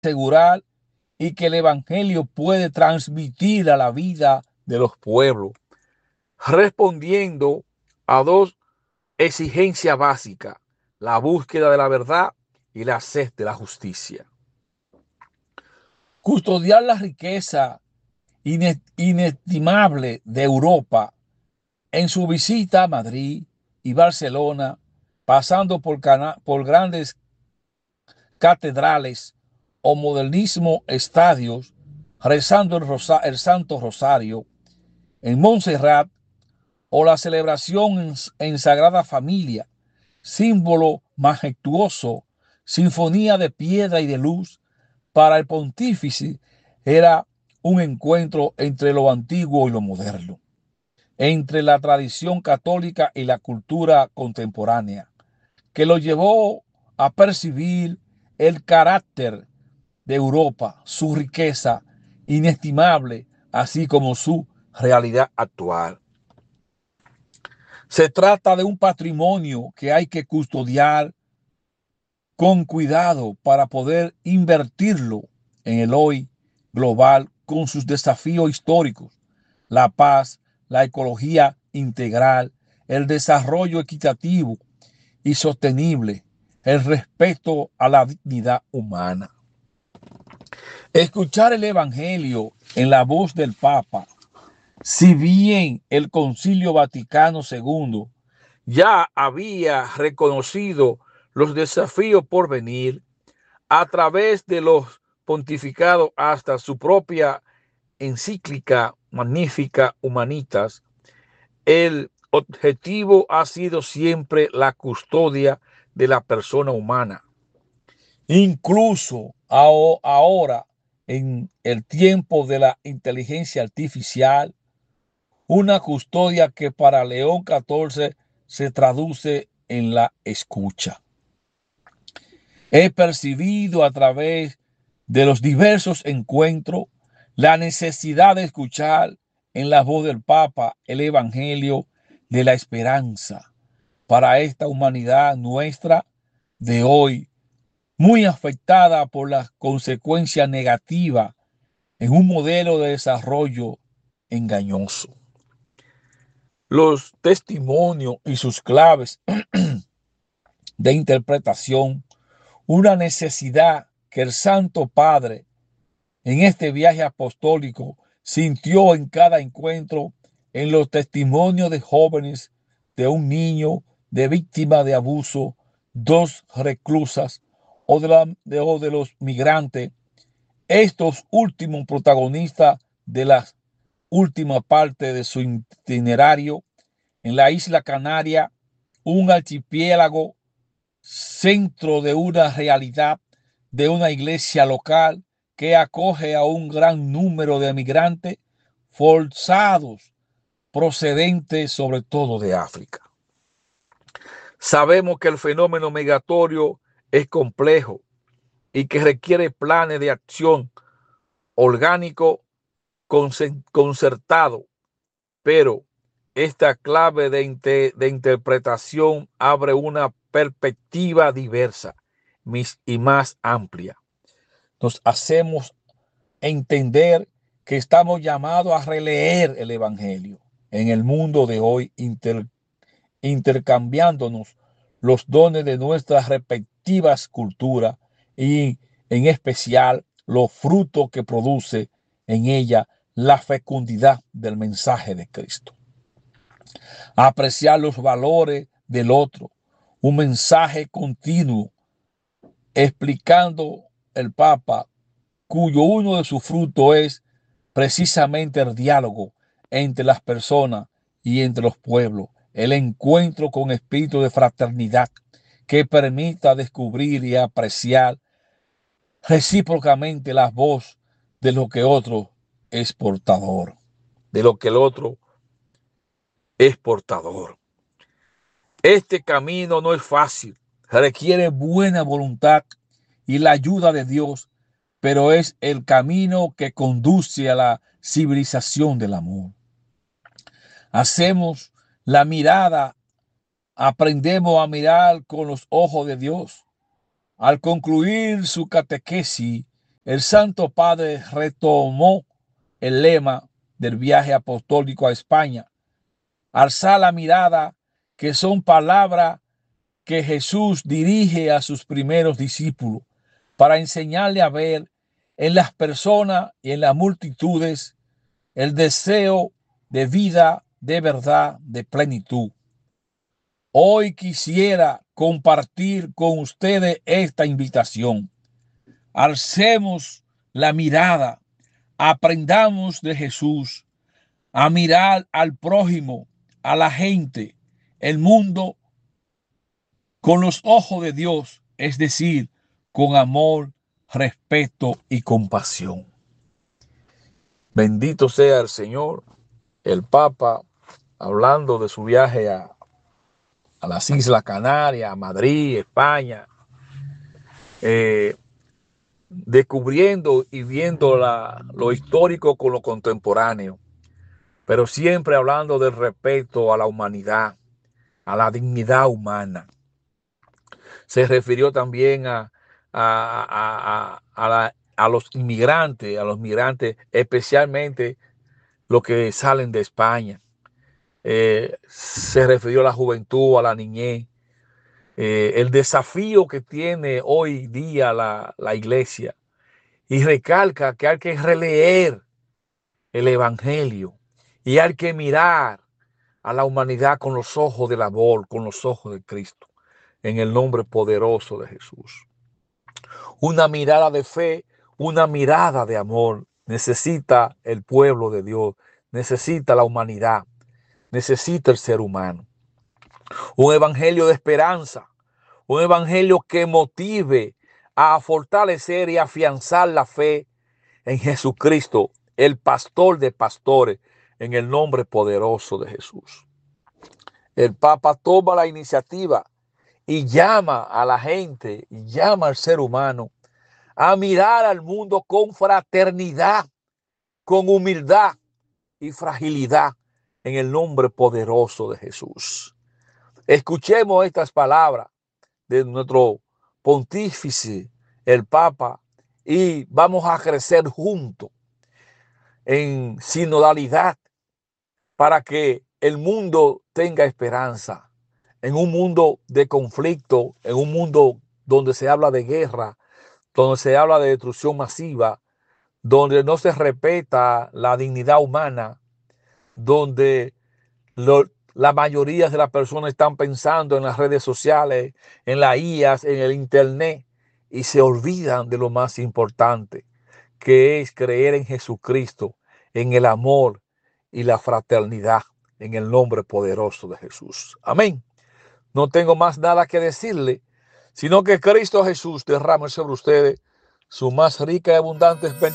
asegurar y que el evangelio puede transmitir a la vida de los pueblos, respondiendo a dos exigencias básicas: la búsqueda de la verdad y la sed de la justicia. Custodiar la riqueza inestimable de Europa en su visita a Madrid y Barcelona, pasando por grandes catedrales o modernismo estadios, rezando el Santo Rosario en Montserrat, o la celebración en Sagrada Familia, símbolo majestuoso, sinfonía de piedra y de luz. Para el pontífice era un encuentro entre lo antiguo y lo moderno, entre la tradición católica y la cultura contemporánea, que lo llevó a percibir el carácter de Europa, su riqueza inestimable, así como su realidad actual. Se trata de un patrimonio que hay que custodiar con cuidado para poder invertirlo en el hoy global con sus desafíos históricos: la paz, la ecología integral, el desarrollo equitativo y sostenible, el respeto a la dignidad humana. Escuchar el Evangelio en la voz del Papa, si bien el Concilio Vaticano II ya había reconocido los desafíos por venir a través de los pontificados hasta su propia encíclica Magnificat Humanitas, el objetivo ha sido siempre la custodia de la persona humana. Incluso ahora, en el tiempo de la inteligencia artificial, una custodia que para León XIV se traduce en la escucha. He percibido a través de los diversos encuentros la necesidad de escuchar en la voz del Papa el Evangelio de la esperanza para esta humanidad nuestra de hoy, muy afectada por las consecuencias negativas en un modelo de desarrollo engañoso. Los testimonios y sus claves de interpretación, una necesidad que el Santo Padre en este viaje apostólico sintió en cada encuentro, en los testimonios de jóvenes, de un niño, de víctima de abuso, dos reclusas o de los migrantes, estos últimos protagonistas de la última parte de su itinerario en la isla Canaria, un archipiélago, centro de una realidad de una iglesia local que acoge a un gran número de migrantes forzados procedentes sobre todo de África. Sabemos que el fenómeno migratorio es complejo y que requiere planes de acción orgánico concertado, pero esta clave de interpretación abre una perspectiva diversa y más amplia. Nos hacemos entender que estamos llamados a releer el Evangelio en el mundo de hoy, intercambiándonos los dones de nuestras respectivas culturas y en especial los frutos que produce en ella la fecundidad del mensaje de Cristo. Apreciar los valores del otro, un mensaje continuo explicando el Papa, cuyo uno de sus frutos es precisamente el diálogo entre las personas y entre los pueblos, el encuentro con espíritu de fraternidad que permita descubrir y apreciar recíprocamente la voz de lo que otro es portador, de lo que el otro es portador. Este camino no es fácil, requiere buena voluntad y la ayuda de Dios, pero es el camino que conduce a la civilización del amor. Hacemos la mirada, aprendemos a mirar con los ojos de Dios. Al concluir su catequesis, el Santo Padre retomó el lema del viaje apostólico a España: alzar la mirada, que son palabras que Jesús dirige a sus primeros discípulos para enseñarle a ver en las personas y en las multitudes el deseo de vida, de verdad, de plenitud. Hoy quisiera compartir con ustedes esta invitación. Alcemos la mirada, aprendamos de Jesús a mirar al prójimo, a la gente, el mundo, con los ojos de Dios, es decir, con amor, respeto y compasión. Bendito sea el Señor. El Papa, hablando de su viaje a las Islas Canarias, a Madrid, España, descubriendo y viendo lo histórico con lo contemporáneo, pero siempre hablando del respeto a la humanidad, a la dignidad humana. Se refirió también a los migrantes, especialmente los que salen de España. Se refirió a la juventud, a la niñez. El desafío que tiene hoy día la iglesia, y recalca que hay que releer el evangelio y hay que mirar a la humanidad con los ojos del amor, con los ojos de Cristo, en el nombre poderoso de Jesús. Una mirada de fe, una mirada de amor necesita el pueblo de Dios, necesita la humanidad, necesita el ser humano. Un evangelio de esperanza, un evangelio que motive a fortalecer y afianzar la fe en Jesucristo, el pastor de pastores, en el nombre poderoso de Jesús. El Papa toma la iniciativa y llama a la gente, y llama al ser humano a mirar al mundo con fraternidad, con humildad y fragilidad, en el nombre poderoso de Jesús. Escuchemos estas palabras de nuestro pontífice, el Papa, y vamos a crecer juntos en sinodalidad para que el mundo tenga esperanza. En un mundo de conflicto, en un mundo donde se habla de guerra, donde se habla de destrucción masiva, donde no se respeta la dignidad humana, donde la mayoría de las personas están pensando en las redes sociales, en la IA, en el internet, y se olvidan de lo más importante, que es creer en Jesucristo, en el amor y la fraternidad, en el nombre poderoso de Jesús. Amén. No tengo más nada que decirle, sino que Cristo Jesús derrame sobre ustedes su más rica y abundante bendición.